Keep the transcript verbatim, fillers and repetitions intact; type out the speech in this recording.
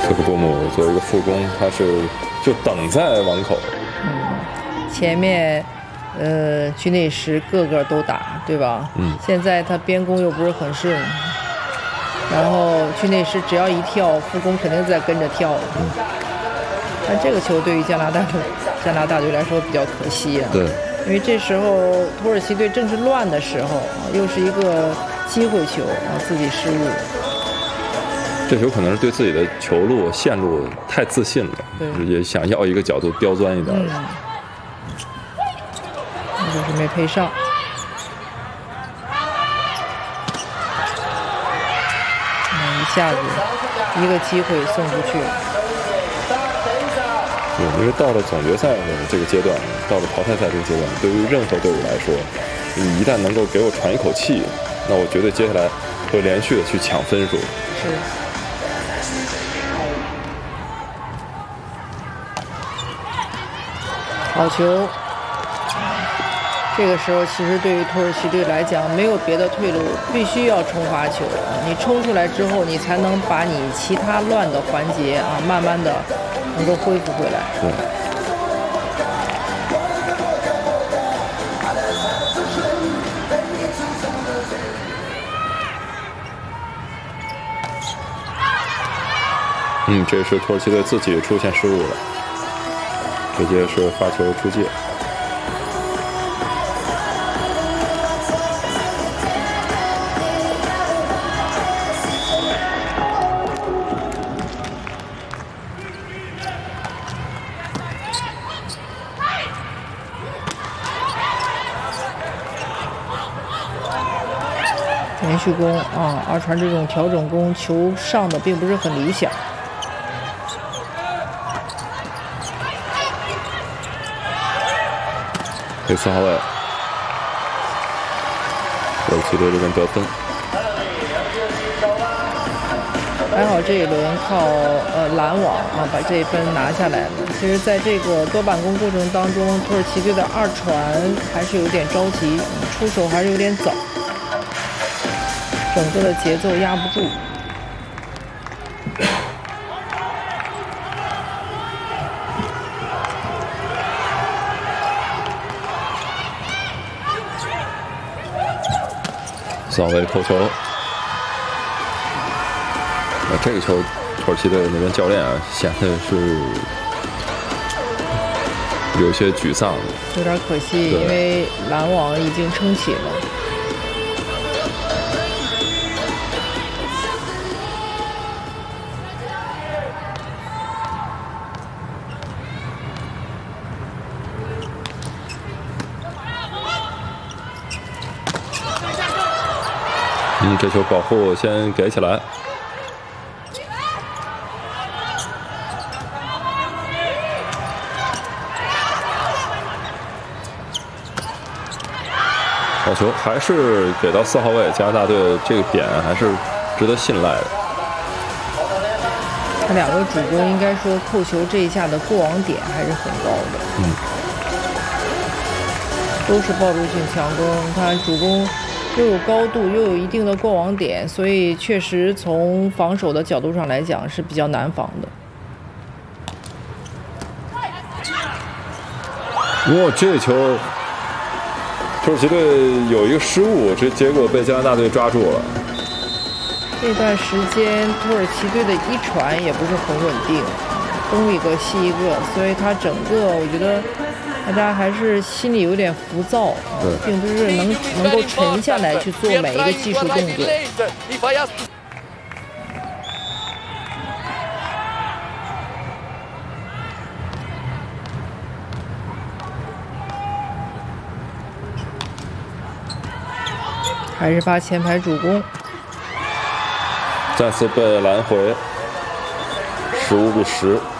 特克布姆做一个副攻，他是就等在网口。 嗯，前面呃区内时个个都打，对吧？ 嗯。 现在他边攻又不是很顺，然后区内时只要一跳，副攻肯定在跟着跳。 嗯。 但这个球对于加拿大队加拿大队来说比较可惜啊。 对。 因为这时候土耳其队正是乱的时候，又是一个机会球，然后自己失误。 这球可能是对自己的球路线路太自信了，也想要一个角度刁钻一点。 嗯，那就是没配上。嗯，一下子一个机会送出去。 对，因为到了总决赛的这个阶段，到了淘汰赛这个阶段，对于任何队伍来说，你一旦能够给我喘一口气，那我绝对接下来会连续的去抢分数。 是。好球！这个时候其实对于土耳其队来讲，没有别的退路，必须要冲发球。你冲出来之后，你才能把你其他乱的环节啊，慢慢的能够恢复回来。 对。嗯，这是土耳其队自己出现失误了，直接是发球出界。 连续攻啊，二传这种调整攻球上的并不是很理想。 给四号位，土耳其队这边得分。 还好这一轮靠呃拦网啊把这一分拿下来了。其实在这个多板攻过程当中，土耳其队的二传还是有点着急，出手还是有点早，整个的节奏压不住。 四号位扣球，那这个球土耳其队那边教练啊显得是有些沮丧， 有点可惜，因为拦网已经撑起了。 嗯，这球保护先给起来。好球，还是给到四号位，加拿大队这个点还是值得信赖的。 他两个主攻应该说扣球这一下的过网点还是很高的。 嗯， 都是抱住性强攻，他主攻又有高度，又有一定的过网点，所以确实从防守的角度上来讲是比较难防的。 哇，这球土耳其队有一个失误，这结果被加拿大队抓住了。 这段时间土耳其队的一传也不是很稳定，东一个西一个，所以他整个我觉得大家还是心里有点浮躁，并不是能能够沉下来去做每一个技术动作。还是发前排主攻， 再次被拦回，十五比十。